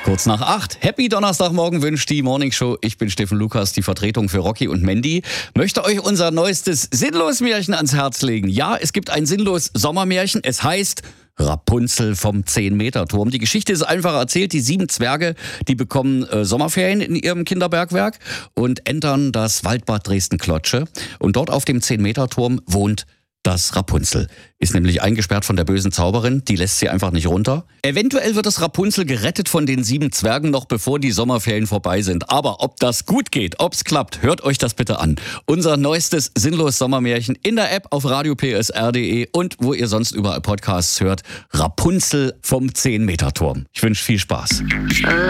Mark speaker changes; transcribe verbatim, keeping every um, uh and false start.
Speaker 1: Kurz nach acht. Happy Donnerstagmorgen wünscht die Morningshow. Ich bin Steffen Lukas, die Vertretung für Rocky und Mandy. Möchte euch unser neuestes Sinnlos-Märchen ans Herz legen. Ja, es gibt ein sinnlos Sommermärchen. Es heißt Rapunzel vom zehn-Meter-Turm. Die Geschichte ist einfach erzählt. Die sieben Zwerge, die bekommen äh, Sommerferien in ihrem Kinderbergwerk und entern das Waldbad Dresden-Klotsche. Und dort auf dem zehn-Meter-Turm wohnt das Rapunzel. Ist nämlich eingesperrt von der bösen Zauberin, die lässt sie einfach nicht runter. Eventuell wird das Rapunzel gerettet von den sieben Zwergen noch bevor die Sommerferien vorbei sind. Aber ob das gut geht, ob's klappt, hört euch das bitte an. Unser neuestes sinnlos Sommermärchen in der App auf radio p s r punkt d e und wo ihr sonst überall Podcasts hört. Rapunzel vom zehn-Meter-Turm. Ich wünsche viel Spaß.